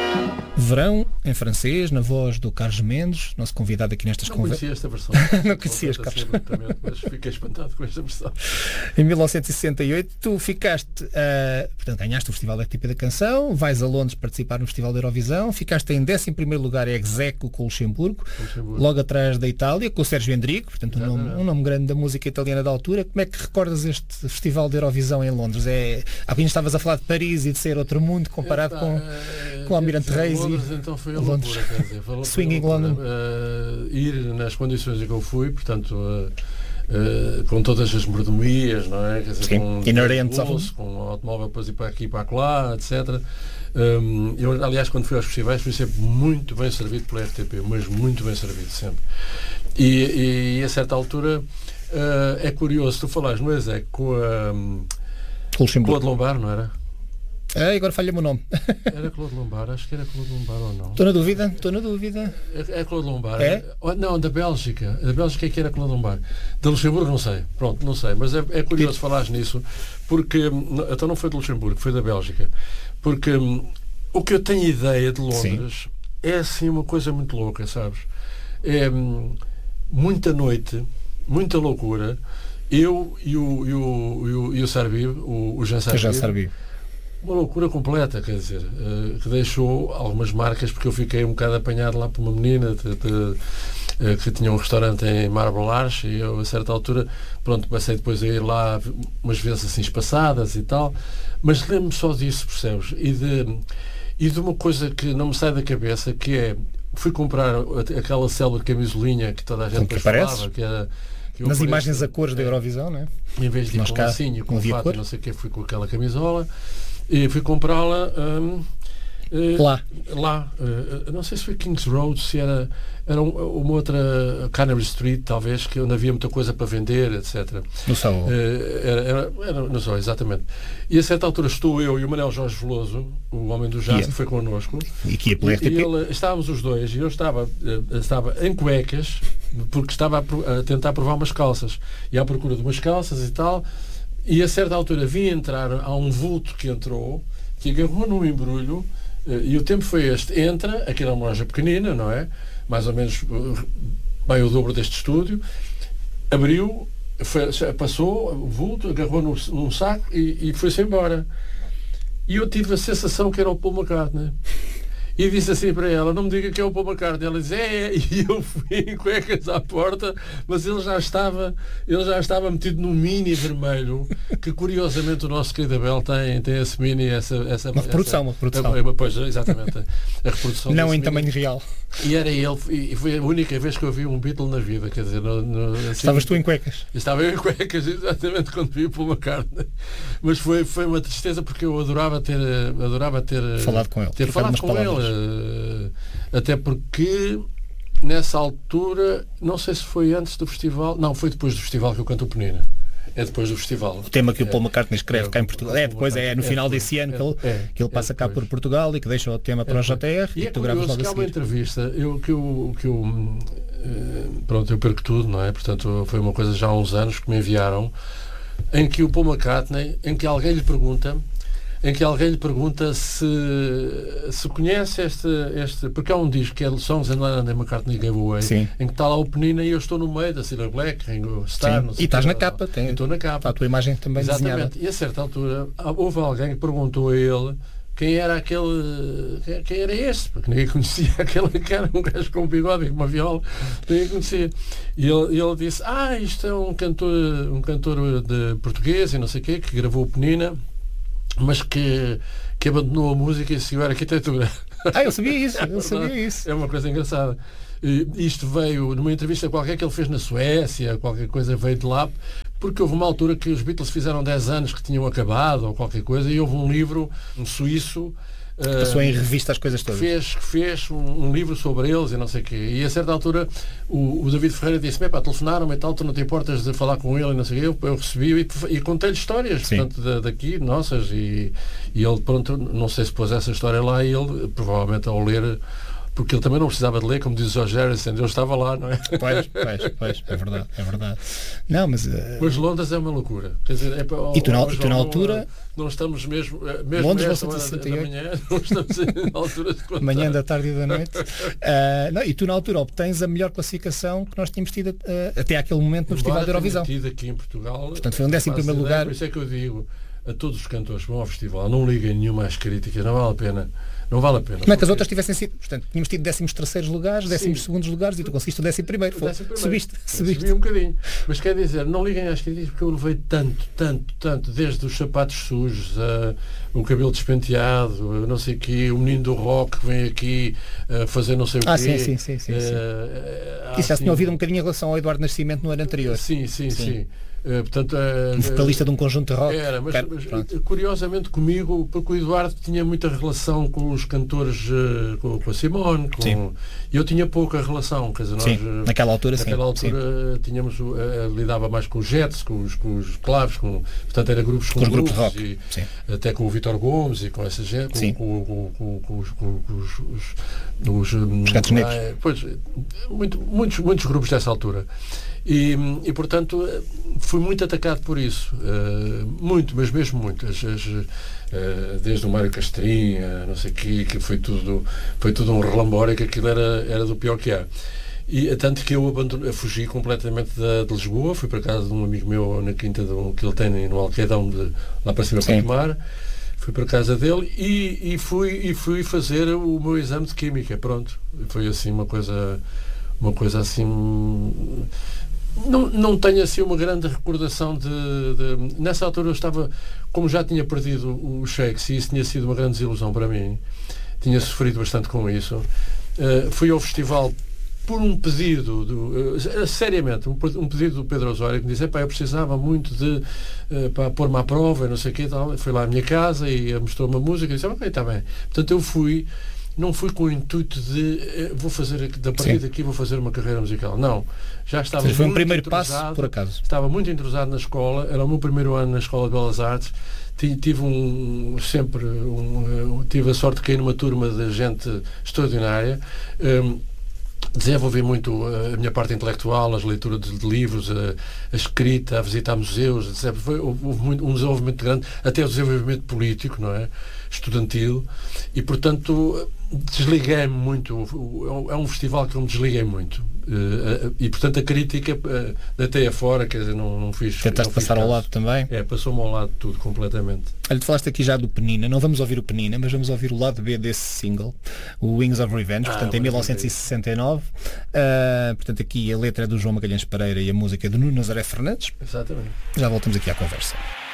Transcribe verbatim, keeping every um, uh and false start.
Verão, em francês, na voz do Carlos Mendes, nosso convidado aqui nestas conversas. Não conversas. conhecia esta versão. Não conhecias, Carlos. Mas fiquei espantado com esta versão. Em mil novecentos e sessenta e oito, tu ficaste, uh, portanto, ganhaste o Festival da R T P da Canção, vais a Londres participar no Festival da Eurovisão, ficaste em décimo primeiro lugar ex aequo com o Luxemburgo, Luxemburgo, logo atrás da Itália, com o Sérgio Endrigo, portanto, um nome, um nome grande da música italiana da altura. Como é que recordas este Festival da Eurovisão em Londres? É, há bocadinho estavas a falar de Paris e de ser outro mundo comparado Epá, com, é, com Almirante Reis e Londres, então foi a Londres. loucura, quer dizer, foi Swinging London. Uh, ir nas condições em que eu fui, portanto, uh, uh, com todas as mordomias, não é? Quer dizer, Sim, com inerentes ao bolso, com o automóvel para ir para aqui e para lá, etcétera. Um, eu, aliás, quando fui aos festivais, fui sempre muito bem servido pela R T P, mas muito bem servido, sempre. E, e, e a certa altura, uh, é curioso, tu falaste no Exec com a um, Claude Lombard, não era? Ah, agora falha-me o nome. Era Claude Lombard, acho que era Claude Lombard ou não. Estou na dúvida, estou na dúvida. É, é Claude Lombard. É? Não, da Bélgica. Da Bélgica é que era Claude Lombard. Da Luxemburgo não sei. Pronto, não sei. Mas é, é curioso tipo... falares nisso, porque então não foi de Luxemburgo, foi da Bélgica. Porque um, o que eu tenho ideia de Londres Sim. é assim uma coisa muito louca, sabes? É um, muita noite, muita loucura. Eu e o, e o, e o, e o Sarbi, o, o Jean Sarbi. Uma loucura completa, quer dizer, uh, que deixou algumas marcas, porque eu fiquei um bocado apanhado lá por uma menina de, de, uh, que tinha um restaurante em Marble Arch, e eu a certa altura, pronto, passei depois a ir lá umas vezes assim espaçadas e tal, mas lembro-me só disso, percebes? E de, e de uma coisa que não me sai da cabeça, que é, fui comprar aquela célebre camisolinha que toda a gente depois falava, que era... Que nas apareço, imagens a cores é, da Eurovisão, não é? Em vez de ir com um lacinho, com um fato, não sei o que, fui com aquela camisola. E fui comprá-la um, uh, lá. lá uh, não sei se foi Kings Road, se era, era um, uma outra Canary Street, talvez, que onde havia muita coisa para vender, etcétera. No Sol. Uh, era, era, era no Sol, exatamente. E a certa altura estou eu e o Manuel Jorge Veloso, o homem do jazz, yeah. que foi connosco. E que ia pela e, R T P. E ele, estávamos os dois, e eu estava, uh, estava em cuecas, porque estava a, a tentar provar umas calças. E à procura de umas calças e tal. E a certa altura vim entrar, há um vulto que entrou, que agarrou num embrulho, e o tempo foi este, entra, aquilo é uma loja pequenina, não é? Mais ou menos bem o dobro deste estúdio, abriu, foi, passou o vulto, agarrou num, num saco e, e foi-se embora. E eu tive a sensação que era o Paul McCartney. E disse assim para ela, não me diga que é o Paul McCartney. Ela disse, é, é. E eu fui em cuecas à porta, mas ele já estava ele já estava metido num mini vermelho, que curiosamente o nosso querido Abel tem, tem esse mini, essa... essa uma reprodução, essa, uma reprodução. A, pois, exatamente, a reprodução. Não em mini. tamanho real. E era ele, e foi a única vez que eu vi um Beatle na vida, quer dizer... No, no, assim, estavas tu em cuecas? Estava eu em cuecas, exatamente, quando vi o Paul McCartney. Mas foi, foi uma tristeza, porque eu adorava ter... Adorava ter falado com ele. Ter falado com ele. Até porque nessa altura, não sei se foi antes do festival, não, foi depois do festival que eu canto o Penina. É depois do festival. O tema que o Paul McCartney escreve é, cá em Portugal. É depois, é no final é, desse ano que ele, é, que ele passa é cá por Portugal e que deixa o tema para é, o J R e, e que tu gravas logo a seguir. Há uma entrevista eu, que eu, que eu pronto, eu perco tudo, não é? Portanto, foi uma coisa já há uns anos que me enviaram, em que o Paul McCartney, em que alguém lhe pergunta em que alguém lhe pergunta se, se conhece este, este... Porque há um disco que é Songs and Lennon and McCartney Gave Away, Sim. em que está lá o Penina e eu estou no meio da Cilla Black, Ringo Starr... E estás na capa. Tem, estou na capa. A tua imagem também Exatamente. Desenhada. E a certa altura houve alguém que perguntou a ele quem era aquele... Quem, quem era este? Porque ninguém conhecia aquele que era um gajo com um bigode e com uma viola. Ninguém conhecia. E ele, ele disse, ah, isto é um cantor, um cantor de português e não sei o quê, que gravou o Penina, mas que, que abandonou a música e seguiu a arquitetura. Ah, eu sabia isso, eu sabia isso. É uma coisa engraçada. E isto veio numa entrevista qualquer que ele fez na Suécia, qualquer coisa veio de lá, porque houve uma altura que os Beatles fizeram dez anos que tinham acabado, ou qualquer coisa, e houve um livro, um suíço, passou uh, em revista as coisas todas. Fez, fez um, um livro sobre eles e não sei o quê. E a certa altura o, o David Ferreira disse-me, pá, telefonaram-me e tal, tu não te importas de falar com ele e não sei o quê. Eu, eu recebi e, e contei-lhe histórias, portanto, da, daqui, nossas, e, e ele, pronto, não sei se pôs essa história lá e ele, provavelmente ao ler porque ele também não precisava de ler, como diz o George Harrison, ele estava lá, não é? Pois, pois, pois, é verdade, é verdade. Não, mas... Uh... Mas Londres é uma loucura. Quer dizer, é para, e tu na, oh, tu na altura... Não, não estamos mesmo... mesmo Londres nesta vão hora sessenta e oito. da manhã, não estamos na altura de contar. Manhã, da tarde e da noite. Uh, não, e tu na altura obtens a melhor classificação que nós tínhamos tido uh, até aquele momento no Embora Festival da Eurovisão. tido aqui em Portugal. Portanto, foi um décimo primeiro lugar. Por isso é que eu digo a todos os cantores que vão ao festival, não liguem nenhuma às críticas, não vale a pena. Não vale a pena. Como é que as outras tivessem sido? Portanto, tínhamos tido décimos terceiros lugares, décimos segundos lugares e tu conseguiste o décimo primeiro. Foi. Subiste, subiste. Subi um bocadinho. Mas quer dizer, não liguem às críticas porque eu levei tanto, tanto, tanto, desde os sapatos sujos, a, o cabelo despenteado, não sei o quê, o menino do rock que vem aqui a fazer não sei o quê. Ah, sim, sim, sim. sim, sim. Uh, Isso já se tinha ouvido um bocadinho em relação ao Eduardo Nascimento no ano anterior. Sim, sim, sim. sim. Uh, portanto, uh, um vocalista de um conjunto de rock. Era, mas, mas curiosamente comigo, porque o Eduardo tinha muita relação com os cantores, uh, com, com a Simone, com, e eu tinha pouca relação. Quer dizer, nós, sim, naquela altura, naquela sim, altura sim. tínhamos, uh, lidava mais com os Jets, com os, com os claves, com, portanto era grupos com, com os grupos, grupos de rock, e, sim. Até com o Vítor Gomes e com essa gente, com, com, com, com, os, com os, os, os, os Gatos Negros. Ah, pois, muito, muitos, muitos grupos dessa altura. E, e portanto fui muito atacado por isso, uh, muito, mas mesmo muito, as, as, uh, desde o Mário Castrinha, não sei o quê, que foi tudo, foi tudo um relambório, que aquilo era, era do pior que há. E tanto que eu abandonei, fugi completamente de, de Lisboa, fui para casa de um amigo meu na quinta do, que ele tem no Alqueidão, de, lá para cima para o Tomar. Fui para casa dele e, e, fui, e fui fazer o meu exame de Química, pronto. Foi assim uma coisa, uma coisa assim... Não, não tenho assim uma grande recordação de, de... Nessa altura eu estava, como já tinha perdido o Shakes, e isso tinha sido uma grande desilusão para mim, tinha sofrido bastante com isso. Uh, fui ao festival por um pedido, do, uh, seriamente, um, um pedido do Pedro Osório, que me disse, pá, eu precisava muito de uh, para pôr-me à prova, não sei o quê, tal. Fui lá à minha casa e mostrou uma música e disse, ok, está bem. Portanto, eu fui, não fui com o intuito de uh, vou fazer, da partir daqui vou fazer uma carreira musical. Não. Já estava Foi um primeiro passo, por acaso. Estava muito entrosado na escola, era o meu primeiro ano na Escola de Belas Artes. Tive um, sempre um, tive a sorte de cair numa turma de gente extraordinária. Um, desenvolvi muito a minha parte intelectual, as leituras de, de livros, a, a escrita, a visitar museus, etcétera. Foi, houve muito, um desenvolvimento grande, até o desenvolvimento político, não é? Estudantil, e portanto desliguei-me muito. É um festival que eu me desliguei muito. E portanto a crítica deitei afora, quer dizer, não, não fiz. Tentaste passar ao lado também? É, passou-me ao lado tudo completamente. Olha, tu falaste aqui já do Penina, não vamos ouvir o Penina, mas vamos ouvir o lado B desse single, o Wings of Revenge, ah, portanto em mil novecentos e sessenta e nove. Uh, portanto aqui a letra é do João Magalhães Pereira e a música é do Nuno Nazaré Fernandes. Exatamente. Já voltamos aqui à conversa.